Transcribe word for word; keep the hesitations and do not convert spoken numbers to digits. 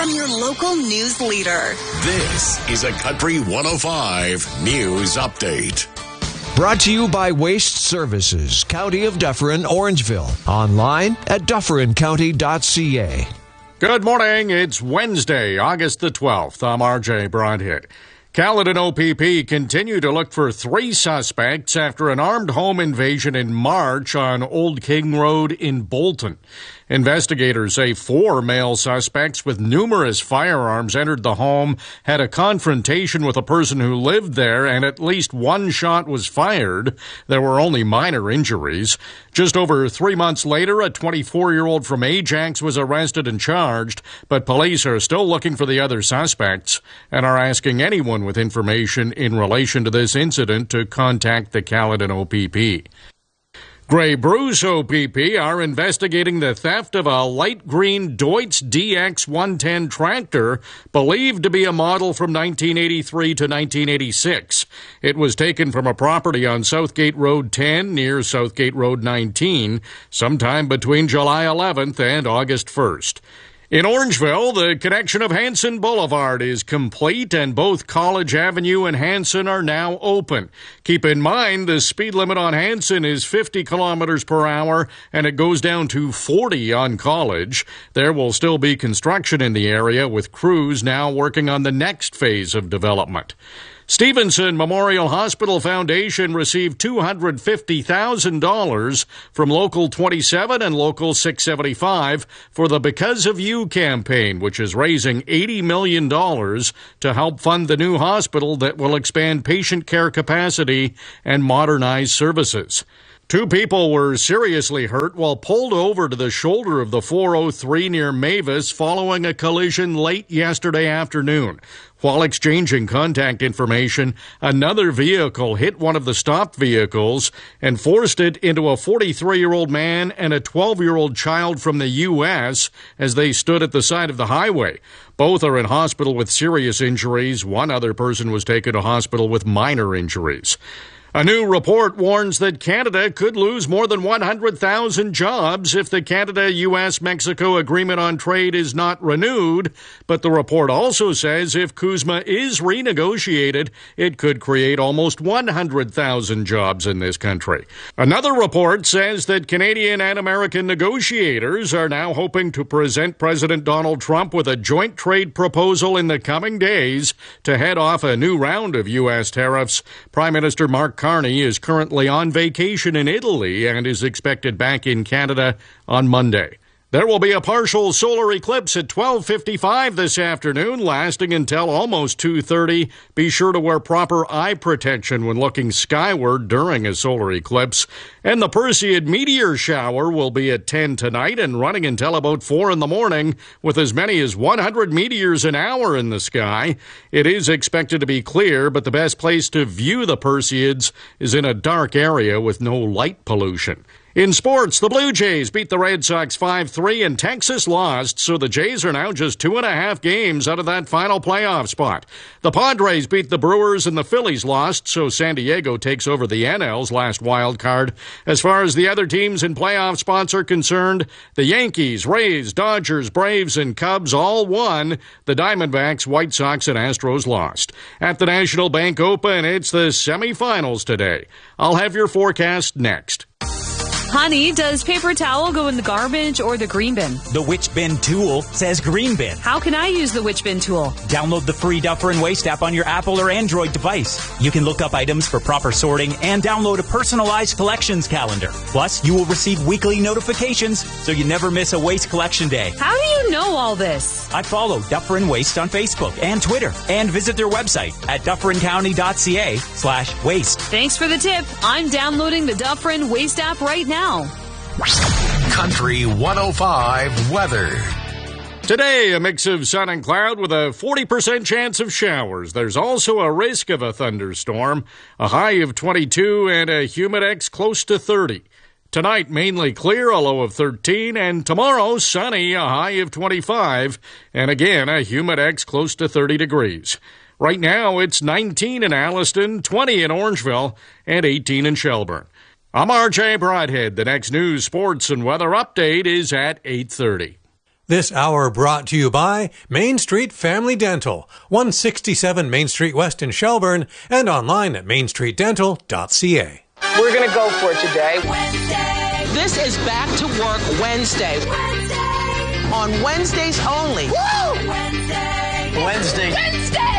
from your local news leader. This is a Country one oh five News Update. Brought to you by Waste Services, County of Dufferin, Orangeville. Online at dufferin county dot c a. Good morning. It's Wednesday, August the twelfth. I'm R J Broadhead. Caledon O P P continue to look for three suspects after an armed home invasion in March on Old King Road in Bolton. Investigators say four male suspects with numerous firearms entered the home, had a confrontation with a person who lived there, and at least one shot was fired. There were only minor injuries. Just over three months later, a twenty-four-year-old from Ajax was arrested and charged, but police are still looking for the other suspects and are asking anyone with information in relation to this incident to contact the Caledon O P P. Grey Bruce O P P are investigating the theft of a light green Deutz D X one ten tractor believed to be a model from nineteen eighty-three to nineteen eighty-six. It was taken from a property on Southgate Road ten near Southgate Road nineteen sometime between July eleventh and August first. In Orangeville, the connection of Hanson Boulevard is complete and both College Avenue and Hanson are now open. Keep in mind the speed limit on Hanson is fifty kilometers per hour and it goes down to forty on College. There will still be construction in the area with crews now working on the next phase of development. Stevenson Memorial Hospital Foundation received two hundred fifty thousand dollars from Local twenty-seven and Local six seventy-five for the Because of You campaign, which is raising eighty million dollars to help fund the new hospital that will expand patient care capacity and modernize services. Two people were seriously hurt while pulled over to the shoulder of the four oh three near Mavis following a collision late yesterday afternoon. While exchanging contact information, another vehicle hit one of the stopped vehicles and forced it into a forty-three-year-old man and a twelve-year-old child from the U S as they stood at the side of the highway. Both are in hospital with serious injuries. One other person was taken to hospital with minor injuries. A new report warns that Canada could lose more than one hundred thousand jobs if the Canada-U S Mexico Agreement on Trade is not renewed. But the report also says if CUSMA is renegotiated, it could create almost one hundred thousand jobs in this country. Another report says that Canadian and American negotiators are now hoping to present President Donald Trump with a joint trade proposal in the coming days to head off a new round of U S tariffs. Prime Minister Mark Carney is currently on vacation in Italy and is expected back in Canada on Monday. There will be a partial solar eclipse at twelve fifty-five this afternoon, lasting until almost two thirty. Be sure to wear proper eye protection when looking skyward during a solar eclipse. And the Perseid meteor shower will be at ten tonight and running until about four in the morning, with as many as one hundred meteors an hour in the sky. It is expected to be clear, but the best place to view the Perseids is in a dark area with no light pollution. In sports, the Blue Jays beat the Red Sox five three and Texas lost, so the Jays are now just two and a half games out of that final playoff spot. The Padres beat the Brewers and the Phillies lost, so San Diego takes over the N L's last wild card. As far as the other teams in playoff spots are concerned, the Yankees, Rays, Dodgers, Braves, and Cubs all won. The Diamondbacks, White Sox, and Astros lost. At the National Bank Open, it's the semifinals today. I'll have your forecast next. Honey, does paper towel go in the garbage or the green bin? The Which Bin tool says green bin. How can I use the Which Bin tool? Download the free Dufferin Waste app on your Apple or Android device. You can look up items for proper sorting and download a personalized collections calendar. Plus, you will receive weekly notifications so you never miss a waste collection day. How do you know all this? I follow Dufferin Waste on Facebook and Twitter and visit their website at dufferin county dot c a slash waste. Thanks for the tip. I'm downloading the Dufferin Waste app right now. Country one oh five weather. Today, a mix of sun and cloud with a forty percent chance of showers. There's also a risk of a thunderstorm, a high of twenty-two and a humidex close to thirty. Tonight, mainly clear, a low of thirteen, and tomorrow, sunny, a high of twenty-five, and again, a humidex close to thirty degrees. Right now, it's nineteen in Alliston, twenty in Orangeville, and eighteen in Shelburne. I'm R J Broadhead. The next news, sports, and weather update is at eight thirty. This hour brought to you by Main Street Family Dental, one sixty-seven Main Street West in Shelburne, and online at main street dental dot c a. We're going to go for it today. Wednesday. This is Back to Work Wednesday. Wednesday. On Wednesdays only. Woo! Wednesday. Wednesday. Wednesday.